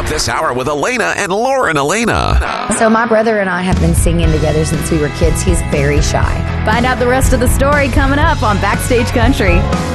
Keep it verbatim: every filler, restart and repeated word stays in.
This hour with Elena and Lauren Elena. So my brother and I have been singing together since we were kids. He's very shy. Find out the rest of the story coming up on Backstage Country.